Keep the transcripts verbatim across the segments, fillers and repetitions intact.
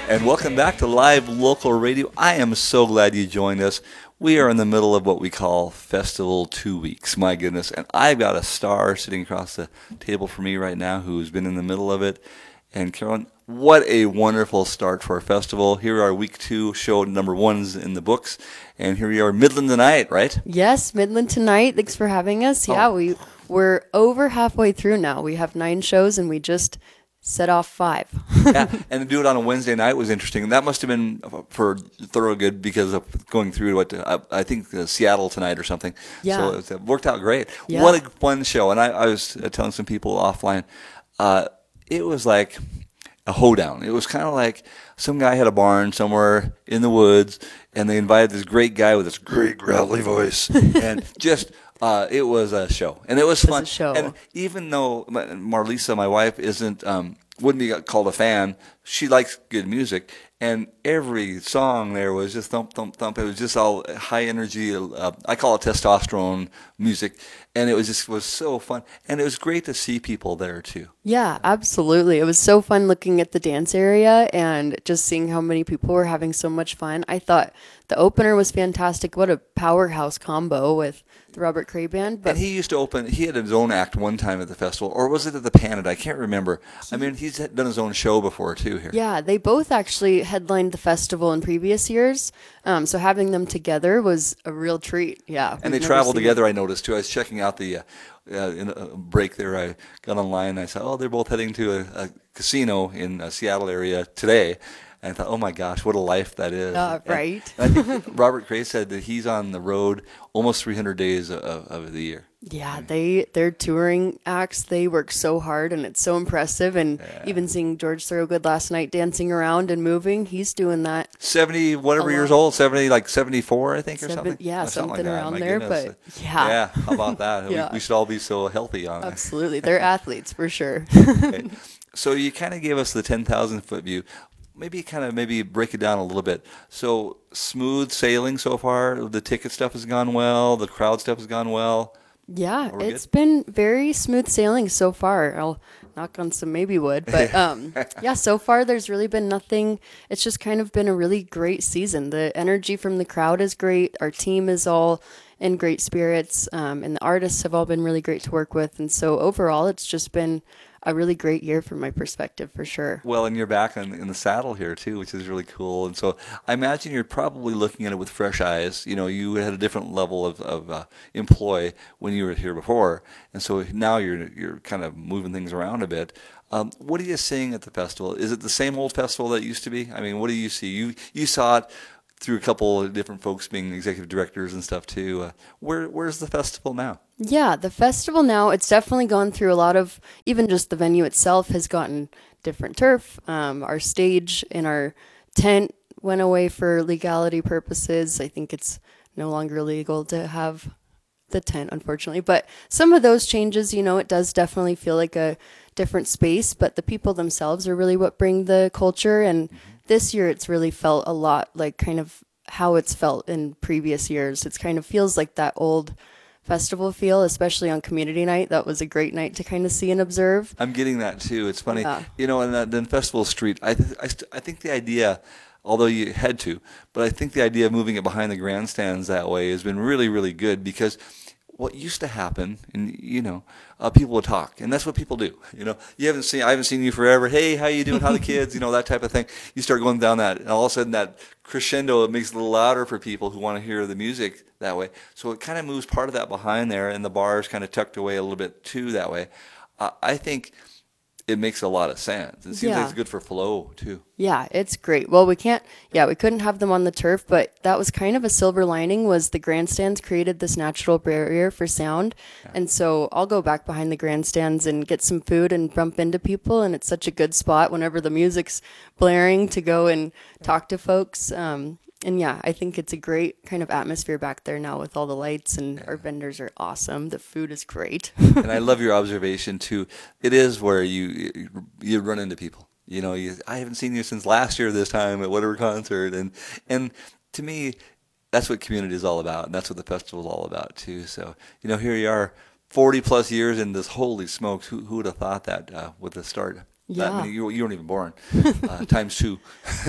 And welcome back to Live Local Radio. I am so glad you joined us. We are in the middle of what we call Festival Two Weeks. My goodness. And I've got a star sitting across the table from me right now who's been in the middle of it. And Carolyn, what a wonderful start for our festival. Here are week two, show number one's in the books. And here we are, Midland Tonight, right? Yes, Midland Tonight. Thanks for having us. Yeah, Oh. we, we're over halfway through now. We have nine shows and we just set off five. Yeah, and to do it on a Wednesday night was interesting. And that must have been for Thorogood because of going through what uh, I think uh, Seattle tonight or something. Yeah. So it, was, it worked out great. Yeah. What a fun show. And I, I was uh, telling some people offline, uh, it was like a hoedown. It was kind of like some guy had a barn somewhere in the woods, and they invited this great guy with this great gravelly voice, and just uh, it was a show, and it was It was fun. a show. And even though my- Marlisa, my wife, isn't um, wouldn't be called a fan, she likes good music, and every song there was just thump thump thump. It was just all high energy. Uh, I call it testosterone music, and it was just was so fun, and it was great to see people there too. Yeah, absolutely. It was so fun looking at the dance area and just seeing how many people were having so much fun. I thought the opener was fantastic. What a powerhouse combo with the Robert Cray Band. But And he used to open. He had his own act one time at the festival, or was it at the Panada? I can't remember. I mean, he's had- done his own show before too here. yeah, they both actually headlined the festival in previous years. Um, so having them together was a real treat. Yeah. And we've they never traveled seen together. I noticed too. I was checking out the uh, uh, in a break there. I got online. And I saw, oh, they're both heading to a, a casino in a Seattle area today. And I thought, oh my gosh, what a life that is! Uh, And- right. and I think Robert Gray said that he's on the road almost three hundred days of, of the year. Yeah, they they're touring acts. They work so hard, and it's so impressive. And even seeing George Thorogood last night dancing around and moving, he's doing that. Seventy whatever A years lot. old, seventy like seventy four, I think, or Seven- something. yeah, Or something like that. around My there, goodness. but yeah. yeah, how about that? Yeah. we, we should all be so healthy on it. Absolutely, they're athletes for sure. Okay. So you kind of gave us the ten thousand foot view. Maybe kind of maybe break it down a little bit. So smooth sailing so far. The ticket stuff has gone well. The crowd stuff has gone well. Yeah, we it's been very smooth sailing so far. I'll knock on some maybe wood, but um, yeah, so far there's really been nothing. It's just kind of been a really great season. The energy from the crowd is great. Our team is all in great spirits, um, and the artists have all been really great to work with. And so overall, it's just been a really great year from my perspective, for sure. Well, and you're back in, in the saddle here too, which is really cool. And so I imagine you're probably looking at it with fresh eyes. You know, you had a different level of, of uh, employ when you were here before, and so now you're you're kind of moving things around a bit. Um, what are you seeing at the festival? Is it the same old festival that it used to be? I mean, what do you see? You you saw it through a couple of different folks being executive directors and stuff too. Uh, where where's the festival now? Yeah, the festival now, it's definitely gone through a lot of, even just the venue itself has gotten different turf. Um, our stage and our tent went away for legality purposes. I think it's no longer legal to have the tent, unfortunately. But some of those changes, you know, it does definitely feel like a different space, but the people themselves are really what bring the culture. And this year, it's really felt a lot like kind of how it's felt in previous years. It's kind of feels like that old festival feel, especially on community night. That was a great night to kind of see and observe. I'm getting that too. It's funny, Yeah. you know, and then Festival Street. I th- I, st- I think the idea, although you had to, but I think the idea of moving it behind the grandstands that way has been really, really good because what used to happen, and you know, uh, people would talk, and that's what people do. You know, you haven't seen, I haven't seen you forever. Hey, how you doing? How the kids? You know, that type of thing. You start going down that, and all of a sudden that crescendo, it makes it a little louder for people who want to hear the music that way. So it kind of moves part of that behind there, and the bar is kind of tucked away a little bit too that way. Uh, I think it makes a lot of sense. It seems Yeah. like it's good for flow too. Yeah, it's great. Well, we can't, yeah, we couldn't have them on the turf, but that was kind of a silver lining was the grandstands created this natural barrier for sound. And so I'll go back behind the grandstands and get some food and bump into people. And it's such a good spot whenever the music's blaring to go and talk to folks. Um, and yeah, I think it's a great kind of atmosphere back there now with all the lights, and our vendors are awesome. The food is great. And I love your observation too. It is where you you run into people. You know, you, I haven't seen you since last year this time at whatever concert, and and to me, that's what community is all about, and that's what the festival is all about too. So you know, here you are, forty plus years in this. Holy smokes, who who would have thought that uh, with the start That, I Yeah. mean, you, you weren't even born, uh, times two.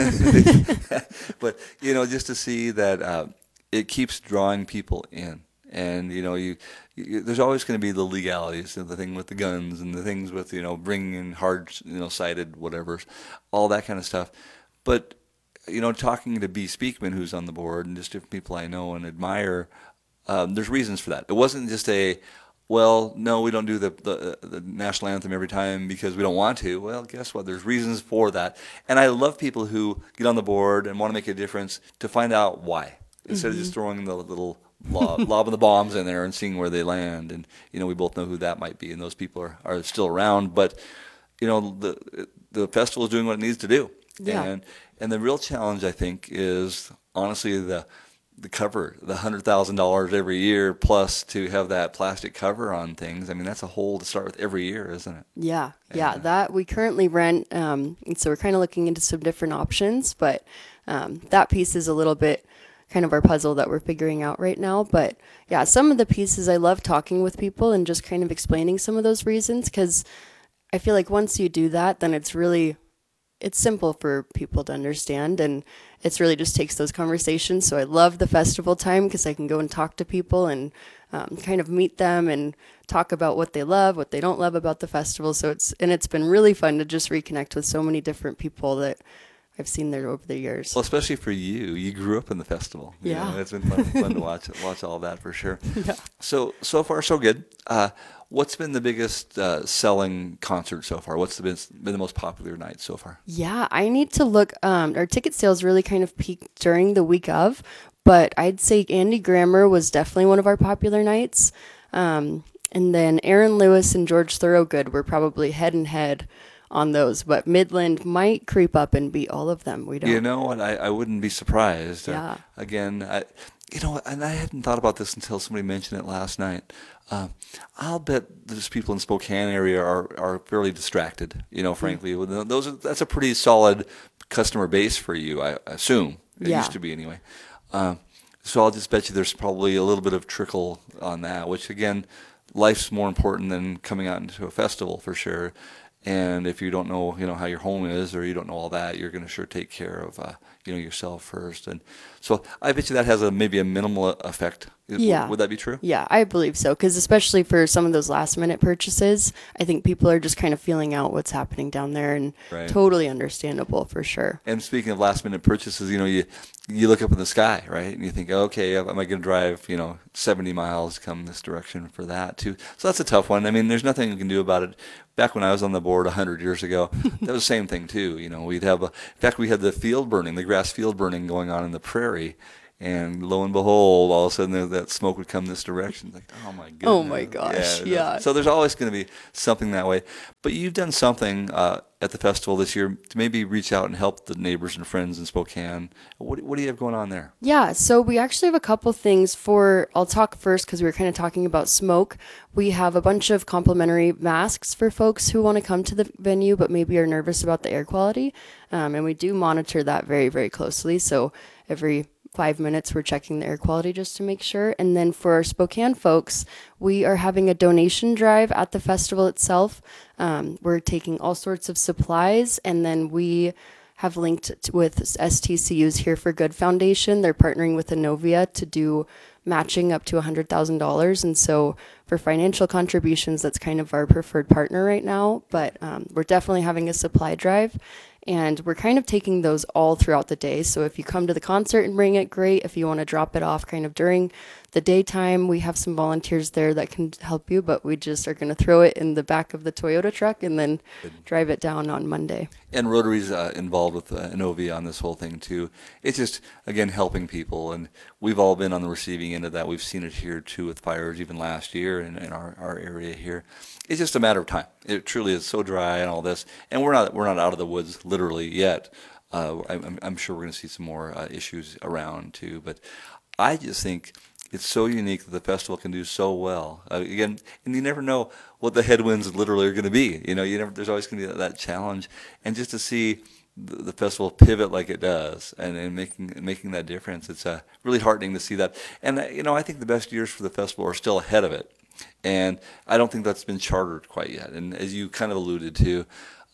But, you know, just to see that uh, it keeps drawing people in. And, you know, you, you there's always going to be the legalities, and the thing with the guns and the things with, you know, bringing in hard, you know, cited whatever, all that kind of stuff. But, you know, talking to B. Speakman, who's on the board, and just different people I know and admire, um, there's reasons for that. It wasn't just a, well, no, we don't do the, the the national anthem every time because we don't want to. Well, guess what? There's reasons for that. And I love people who get on the board and want to make a difference to find out why, instead of just throwing the little lob, lobbing the bombs in there and seeing where they land. And, you know, we both know who that might be, and those people are, are still around. But, you know, the the festival is doing what it needs to do. Yeah. And and the real challenge, I think, is honestly the the cover, the hundred thousand dollars every year, plus to have that plastic cover on things. I mean, that's a hole to start with every year, isn't it? Yeah, yeah, that we currently rent, um, and so we're kind of looking into some different options, but um, that piece is a little bit kind of our puzzle that we're figuring out right now. But yeah, some of the pieces I love talking with people and just kind of explaining some of those reasons, because I feel like once you do that, then it's really it's simple for people to understand, and it's really just takes those conversations. So I love the festival time because I can go and talk to people and um, kind of meet them and talk about what they love, what they don't love about the festival. So it's and it's been really fun to just reconnect with so many different people that I've seen there over the years. Well, especially for you, you grew up in the festival. You Yeah. know, it's been fun, fun to watch watch all that for sure. Yeah. So so far so good. Uh, what's been the biggest uh, selling concert so far? What's the been, been the most popular night so far? Yeah, I need to look. Um, our ticket sales really kind of peaked during the week of, but I'd say Andy Grammer was definitely one of our popular nights. Um, and then Aaron Lewis and George Thorogood were probably head and head on those, but Midland might creep up and beat all of them. We don't. You know what? I, I wouldn't be surprised. Uh, Yeah. again, I, you know, and I hadn't thought about this until somebody mentioned it last night. Uh, I'll bet those people in Spokane area are, are fairly distracted. You know, frankly, Well, those are, that's a pretty solid customer base for you. I assume it Yeah. used to be anyway. Uh, so I'll just bet you there's probably a little bit of trickle on that. Which again, life's more important than coming out into a festival for sure. And if you don't know, you know, how your home is, or you don't know all that, you're going to sure take care of, uh, you know, yourself first. And so I bet you that has a maybe a minimal effect. Yeah. Would that be true? Yeah, I believe so. Because especially for some of those last minute purchases, I think people are just kind of feeling out what's happening down there, and Right. totally understandable for sure. And speaking of last minute purchases, you know, you you look up in the sky, right, and you think, okay, am I going to drive, you know, seventy miles come this direction for that too? So that's a tough one. I mean, there's nothing you can do about it. Back when I was on the board a hundred years ago, that was the same thing too. You know, we'd have a, in fact, we had the field burning, the grass field burning going on in the prairie. And lo and behold, all of a sudden there- that smoke would come this direction. Like, oh my goodness. Oh my gosh, yeah. So there's always going to be something that way. But you've done something uh, at the festival this year to maybe reach out and help the neighbors and friends in Spokane. What, what do you have going on there? Yeah, so we actually have a couple things for. I'll talk first because we were kind of talking about smoke. We have a bunch of complimentary masks for folks who want to come to the venue but maybe are nervous about the air quality. Um, and we do monitor that very, very closely. So every five minutes we're checking the air quality just to make sure. And then for our Spokane folks, we are having a donation drive at the festival itself. Um, we're taking all sorts of supplies, and then we have linked t- with S T C U's Here for Good Foundation. They're partnering with Innovia to do matching up to one hundred thousand dollars. And so for financial contributions, that's kind of our preferred partner right now. But um, we're definitely having a supply drive. And we're kind of taking those all throughout the day. So if you come to the concert and bring it, great. If you want to drop it off kind of during the daytime, we have some volunteers there that can help you. But we just are going to throw it in the back of the Toyota truck and then drive it down on Monday. And Rotary's uh, involved with uh, Innovia on this whole thing too. It's just, again, helping people. And we've all been on the receiving end of that. We've seen it here too with fires even last year in, in our, our area here. It's just a matter of time. It truly is so dry and all this. And we're not we're not out of the woods literally yet. Uh, I'm, I'm sure we're going to see some more uh, issues around too. But I just think it's so unique that the festival can do so well. Uh, again, and you never know what the headwinds literally are going to be. You know, you never. There's always going to be that, that challenge. And just to see the, the festival pivot like it does, and, and making making that difference, it's uh, really heartening to see that. And uh, you know, I think the best years for the festival are still ahead of it. And I don't think that's been chartered quite yet. And as you kind of alluded to,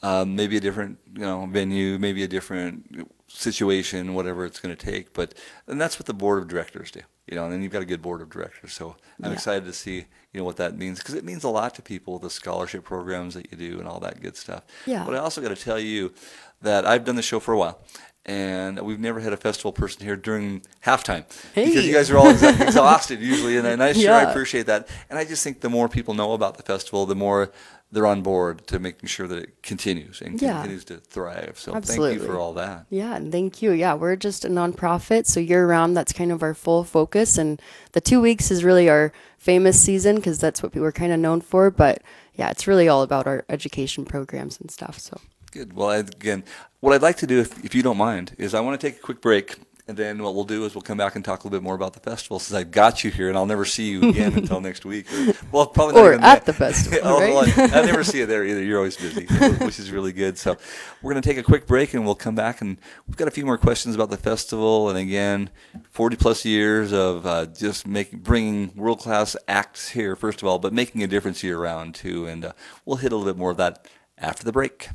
um, maybe a different, you know, venue, maybe a different situation, whatever it's going to take. But and that's what the board of directors do, you know. And then you've got a good board of directors. So I'm Yeah. excited to see, you know, what that means, because it means a lot to people, the scholarship programs that you do and all that good stuff. Yeah. But I also got to tell you that I've done the show for a while. And we've never had a festival person here during halftime, Hey. because you guys are all exa- exhausted usually, and, and I sure I Yeah. appreciate that. And I just think the more people know about the festival, the more they're on board to making sure that it continues and Yeah. continues to thrive. So thank Absolutely. you for all that. Yeah, and thank you. Yeah, we're just a nonprofit, so year round, that's kind of our full focus. And the two weeks is really our famous season because that's what we were kind of known for. But yeah, it's really all about our education programs and stuff. So Good. Well, I, again, what I'd like to do, if, if you don't mind, is I want to take a quick break. And then what we'll do is we'll come back and talk a little bit more about the festival, since I've got you here, and I'll never see you again until next week. Or, well, probably not Or even at that. the festival, Oh, well, right? I, I never see you there either. You're always busy, which is really good. So we're going to take a quick break, and we'll come back, and we've got a few more questions about the festival. And again, forty plus years of uh, just making, bringing world class acts here, first of all, but making a difference year round too. And uh, we'll hit a little bit more of that after the break.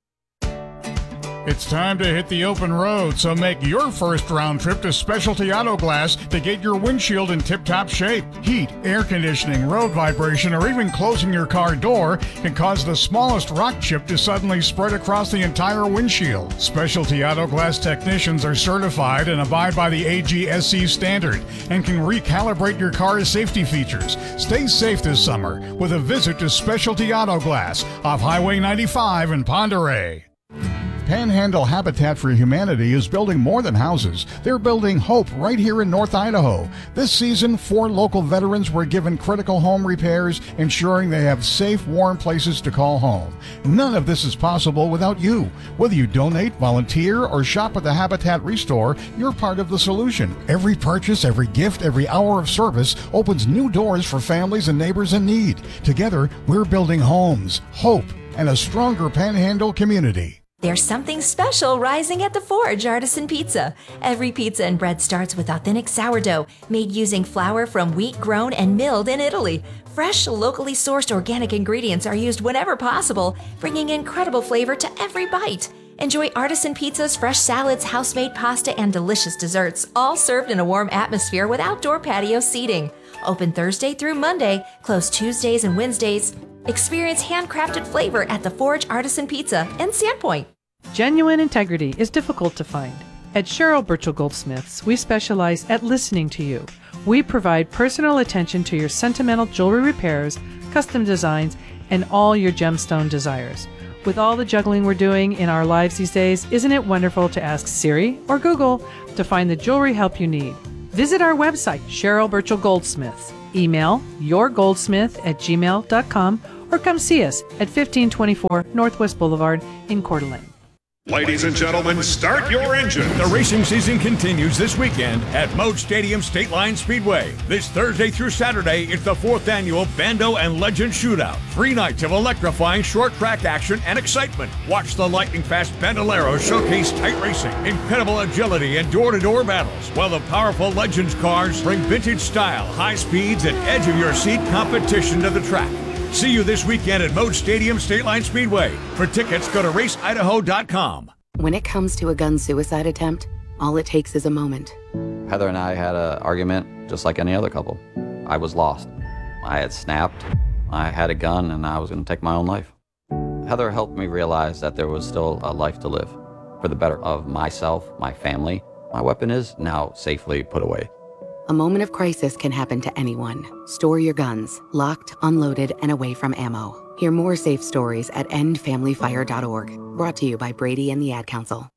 It's time to hit the open road, so make your first round trip to Specialty Auto Glass to get your windshield in tip-top shape. Heat, air conditioning, road vibration, or even closing your car door can cause the smallest rock chip to suddenly spread across the entire windshield. Specialty Auto Glass technicians are certified and abide by the A G S C standard and can recalibrate your car's safety features. Stay safe this summer with a visit to Specialty Auto Glass off Highway ninety-five in Ponderay. Panhandle Habitat for Humanity is building more than houses. They're building hope right here in North Idaho. This season, four local veterans were given critical home repairs, ensuring they have safe, warm places to call home. None of this is possible without you. Whether you donate, volunteer, or shop at the Habitat Restore, you're part of the solution. Every purchase, every gift, every hour of service opens new doors for families and neighbors in need. Together, we're building homes, hope, and a stronger Panhandle community. There's something special rising at the Forge Artisan Pizza. Every pizza and bread starts with authentic sourdough made using flour from wheat grown and milled in Italy. Fresh, locally sourced organic ingredients are used whenever possible, bringing incredible flavor to every bite. Enjoy artisan pizzas, fresh salads, house-made pasta, and delicious desserts, all served in a warm atmosphere with outdoor patio seating. Open Thursday through Monday, closed Tuesdays and Wednesdays. Experience handcrafted flavor at the Forge Artisan Pizza in Sandpoint. Genuine integrity is difficult to find. At Cheryl Birchall Goldsmiths, we specialize at listening to you. We provide personal attention to your sentimental jewelry repairs, custom designs, and all your gemstone desires. With all the juggling we're doing in our lives these days, isn't it wonderful to ask Siri or Google to find the jewelry help you need? Visit our website, Cheryl Birchall Goldsmiths. Email yourgoldsmith at gmail dot com or come see us at fifteen twenty-four Northwest Boulevard in Coeur d'Alene. Ladies and gentlemen, start your engines. The racing season continues this weekend at Mode Stadium State Line Speedway. This Thursday through Saturday, it's the fourth annual Bando and Legend Shootout. Three nights of electrifying short track action and excitement. Watch the lightning-fast Bandoleros showcase tight racing, incredible agility, and door-to-door battles, while the powerful Legends cars bring vintage style, high speeds, and edge-of-your-seat competition to the track. See you this weekend at Mode Stadium State Line Speedway. For tickets, go to race idaho dot com. When it comes to a gun suicide attempt, all it takes is a moment. Heather and I had an argument just like any other couple. I was lost. I had snapped. I had a gun and I was going to take my own life. Heather helped me realize that there was still a life to live for the better of myself, my family. My weapon is now safely put away. A moment of crisis can happen to anyone. Store your guns, locked, unloaded, and away from ammo. Hear more safe stories at end family fire dot org. Brought to you by Brady and the Ad Council.